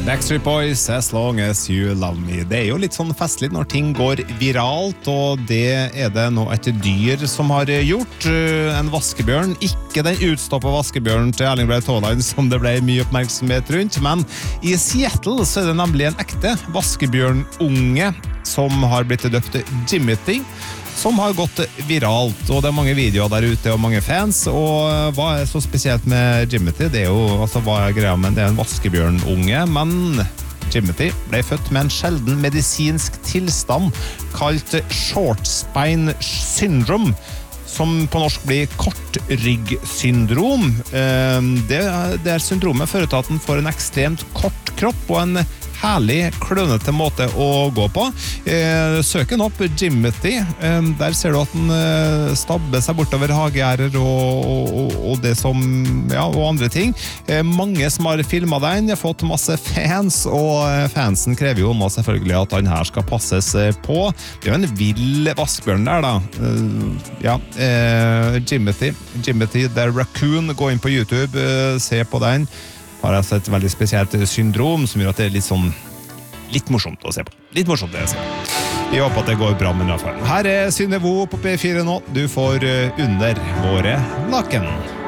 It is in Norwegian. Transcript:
Backstreet Boys, As Long As You Love Me. Det jo litt sånn festlig når ting går viralt, og det det nå et dyr som har gjort. En vaskebjørn, ikke den utstoppet vaskebjørn til Erling Braut Haaland som det ble mye oppmerksomhet rundt, men i Seattle så det nemlig en ekte vaskebjørnunge som har blitt døpt Jimothy, som har gått viralt, og det mange videoer der ute og mange fans, og hva så spesielt med Jimothy? Det jo, altså hva greia med det en vaskebjørnunge, men Jimothy ble født med en sjelden medisinsk tilstand kalt short spine syndrome, som på norsk blir kortryggsyndrom. Det syndromet fører til at den får en ekstremt kort kropp og en herlig, klønete måte å gå på. Søk den opp, Jimothy. Der ser du at den stabber seg bortover hageærer og det som, ja, og andre ting. Mange som har filmet den, har fått masse fans, og fansen krever jo nå selvfølgelig at den her skal passes på. Det jo en vill vaskbjørn der da. Ja, Jimothy the Raccoon, gå inn på YouTube, se på den. Har altså et veldig spesielt syndrom som gjør at det litt sånn, litt morsomt å se på. Litt morsomt det å se på. Jeg håper at det går bra med den affæren. Her Synnøve på P4 nå. Du får Under våre laken.